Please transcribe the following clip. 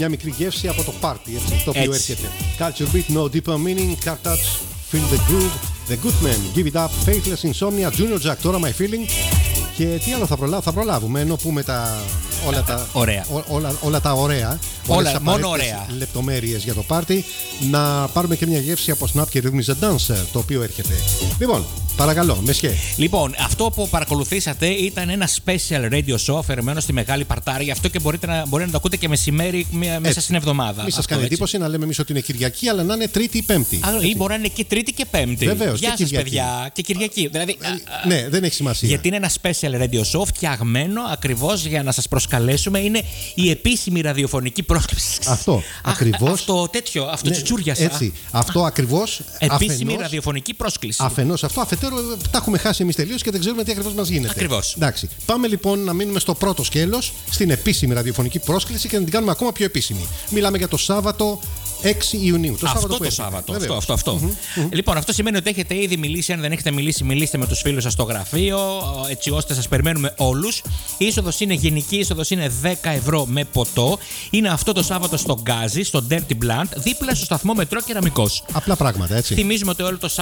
μια μικρή γεύση από το πάρτι, το οποίο έρχεται. Culture Beat, No Deeper Meaning, Car Touch, Feel the Groove, The Good Men, Give It Up, Faithless Insomnia, Junior Jack, τώρα My Feeling. Και τι άλλο θα προλάβουμε, ενώ πούμε όλα τα ωραία. Μόνο ωραία. Λεπτομέρειες για το πάρτι. Να πάρουμε και μια γεύση από Snap και Rhythm is a Dancer, το οποίο έρχεται. Λοιπόν, παρακαλώ, Μεσχέ. Λοιπόν, αυτό που παρακολουθήσατε ήταν ένα special radio show αφιερωμένο στη Μεγάλη Παρτάρη. Γι' αυτό και μπορεί να το ακούτε και μεσημέρι μέσα στην εβδομάδα. Μην σας κάνει εντύπωση να λέμε εμείς ότι είναι Κυριακή, αλλά να είναι Τρίτη ή Πέμπτη. Ή μπορεί να είναι και Τρίτη και Πέμπτη. Βεβαίως. Γεια σας, παιδιά. Και Κυριακή. Δηλαδή, ναι, δεν έχει σημασία. Γιατί είναι ένα special radio show φτιαγμένο ακριβώς για να σας προσκαλέσουμε. Είναι η επίσημη ραδιοφωνική πρόσκληση. Αυτό ακριβώς. Αυτό τέτοιο, αυτό ναι, τσιτσούριασα. Έτσι. Αυτό ακριβώς. Επίσημη ραδιοφωνική πρόσκληση. Αφενός αυτό, αφετέρου τα έχουμε χάσει εμείς τελείως και δεν ξέρουμε τι ακριβώς μας γίνεται. Ακριβώς. Εντάξει. Πάμε λοιπόν να μείνουμε στο πρώτο σκέλος, στην επίσημη ραδιοφωνική πρόσκληση και να την κάνουμε ακόμα πιο επίσημη. Μιλάμε για το Σάββατο 6 Ιουνίου. Αυτό. Λοιπόν, αυτό σημαίνει ότι έχετε ήδη μιλήσει. Αν δεν έχετε μιλήσει, μιλήστε με τους φίλους σας στο γραφείο, έτσι ώστε σας περιμένουμε όλους. Η είσοδος είναι γενική, η είσοδος είναι 10 ευρώ με ποτό. Είναι αυτό το Σάββατο στο Γκάζι, στο Dirty Blunt, δίπλα στο σταθμό μετρό Κεραμικός. Απλά πράγματα, έτσι. Θυμίζουμε ότι όλο το Σάββατο